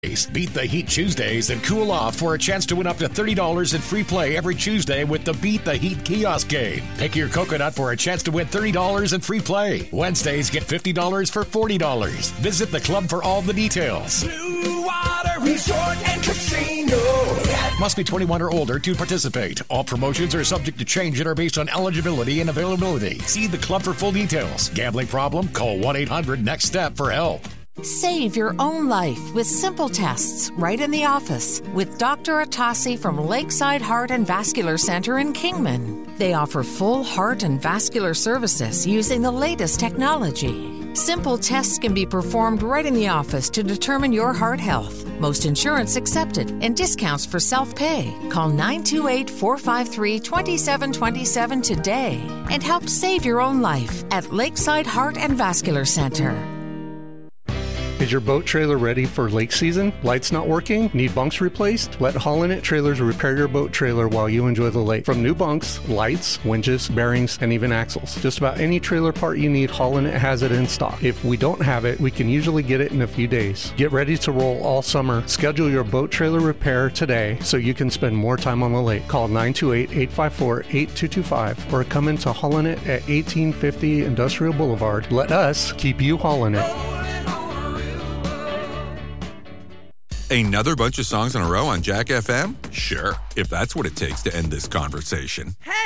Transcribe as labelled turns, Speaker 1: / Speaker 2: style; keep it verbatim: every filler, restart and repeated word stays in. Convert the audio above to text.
Speaker 1: Beat the Heat Tuesdays and cool off for a chance to win up to thirty dollars in free play every Tuesday with the Beat the Heat kiosk game. Pick your coconut for a chance to win thirty dollars in free play. Wednesdays get fifty dollars for forty dollars. Visit the club for all the details.
Speaker 2: Blue Water Resort and Casino.
Speaker 1: Must be twenty-one or older to participate. All promotions are subject to change and are based on eligibility and availability. See the club for full details. Gambling problem? Call one eight hundred next step for help.
Speaker 3: Save your own life with simple tests right in the office with Doctor Atassi from Lakeside Heart and Vascular Center in Kingman. They offer full heart and vascular services using the latest technology. Simple tests can be performed right in the office to determine your heart health. Most insurance accepted and discounts for self-pay. Call nine two eight, four five three, two seven two seven today and help save your own life at Lakeside Heart and Vascular Center.
Speaker 4: Is your boat trailer ready for lake season? Lights not working? Need bunks replaced? Let Haul-In It Trailers repair your boat trailer while you enjoy the lake. From new bunks, lights, winches, bearings, and even axles. Just about any trailer part you need, Haul-In It has it in stock. If we don't have it, we can usually get it in a few days. Get ready to roll all summer. Schedule your boat trailer repair today so you can spend more time on the lake. Call nine two eight, eight five four, eight two two five or come into Haul-In It at eighteen fifty Industrial Boulevard. Let us keep you hauling it.
Speaker 5: Another bunch of songs in a row on Jack F M? Sure, if that's what it takes to end this conversation.
Speaker 2: Hey!